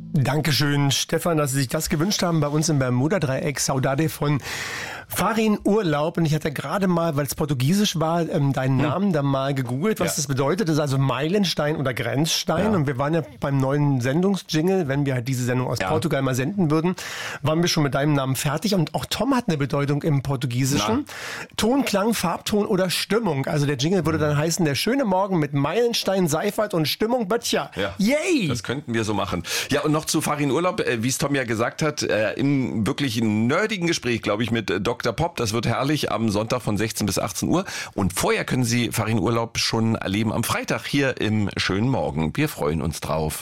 Dankeschön, Stefan, dass Sie sich das gewünscht haben bei uns im Bermuda-Dreieck. Saudade von Farin Urlaub. Und ich hatte gerade mal, weil es portugiesisch war, deinen Namen da mal gegoogelt, was das bedeutet. Das ist also Meilenstein oder Grenzstein. Ja. Und wir waren ja beim neuen Sendungsjingle, wenn wir halt diese Sendung aus Portugal mal senden würden, waren wir schon mit deinem Namen fertig. Und auch Tom hat eine Bedeutung im Portugiesischen. Ton, Klang, Farbton oder Stimmung. Also der Jingle würde dann heißen, der schöne Morgen mit Meilenstein, Seifert und Stimmung Böttcher. Ja. Yay! Das könnten wir so machen. Ja, und noch zu Farin Urlaub, wie es Tom ja gesagt hat, im wirklich nerdigen Gespräch, glaube ich, mit Dr. Pop. Das wird herrlich am Sonntag von 16 bis 18 Uhr. Und vorher können Sie Farin Urlaub schon erleben am Freitag hier im schönen Morgen. Wir freuen uns drauf.